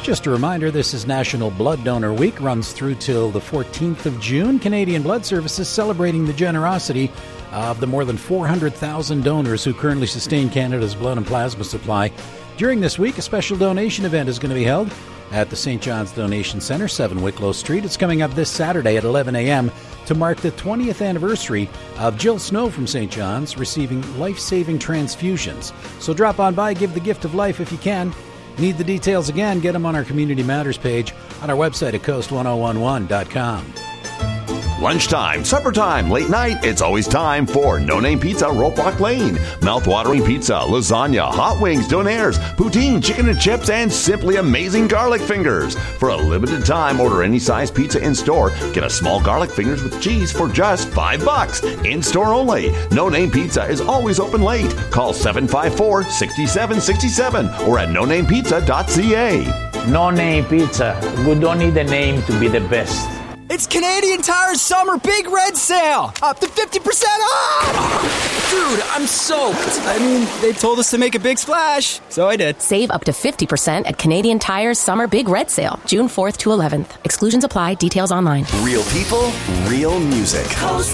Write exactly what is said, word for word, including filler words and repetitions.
Just a reminder, this is National Blood Donor Week, runs through till the fourteenth of June. Canadian Blood Services celebrating the generosity of the more than four hundred thousand donors who currently sustain Canada's blood and plasma supply. During this week, a special donation event is going to be held at the Saint John's Donation Centre, seven Wicklow Street. It's coming up this Saturday at eleven a.m. to mark the twentieth anniversary of Jill Snow from Saint John's receiving life-saving transfusions. So drop on by, give the gift of life if you can. Need the details again? Get them on our Community Matters page on our website at coast ten eleven dot com. Lunchtime, supper time, late night, it's always time for No Name Pizza, Ropewock Lane. Mouth-watering pizza, lasagna, hot wings, donaires, poutine, chicken and chips, and simply amazing garlic fingers. For a limited time, order any size pizza in-store. Get a small garlic fingers with cheese for just five bucks. In-store only. No Name Pizza is always open late. Call seven five four, six seven six seven or at no name pizza dot c a. No Name Pizza. We don't need a name to be the best. It's Canadian Tire's summer big red sale! Up to fifty percent off! Dude, I'm soaked. I mean, they told us to make a big splash, so I did. Save up to fifty percent at Canadian Tire's summer big red sale, June fourth to eleventh. Exclusions apply. Details online. Real people, real music.